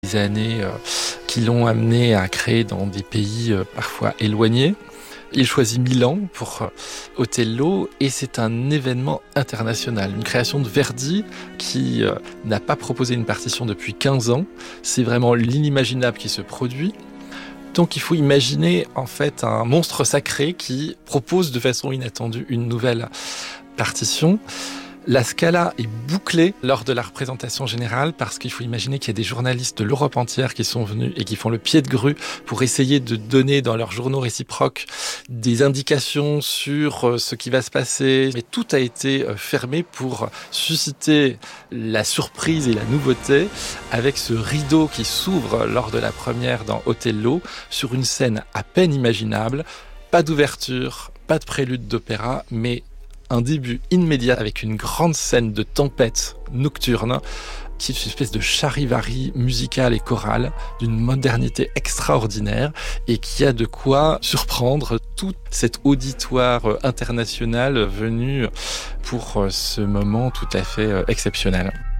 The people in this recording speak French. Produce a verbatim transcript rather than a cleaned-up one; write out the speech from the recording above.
Des années euh, qui l'ont amené à créer dans des pays euh, parfois éloignés. Il choisit Milan pour euh, Othello et c'est un événement international. Une création de Verdi qui euh, n'a pas proposé une partition depuis quinze ans. C'est vraiment l'inimaginable qui se produit. Donc il faut imaginer en fait un monstre sacré qui propose de façon inattendue une nouvelle partition. La Scala est bouclée lors de la représentation générale parce qu'il faut imaginer qu'il y a des journalistes de l'Europe entière qui sont venus et qui font le pied de grue pour essayer de donner dans leurs journaux réciproques des indications sur ce qui va se passer. Mais tout a été fermé pour susciter la surprise et la nouveauté avec ce rideau qui s'ouvre lors de la première dans Othello sur une scène à peine imaginable. Pas d'ouverture, pas de prélude d'opéra, mais un début immédiat avec une grande scène de tempête nocturne qui est une espèce de charivari musical et choral d'une modernité extraordinaire et qui a de quoi surprendre tout cet auditoire international venu pour ce moment tout à fait exceptionnel.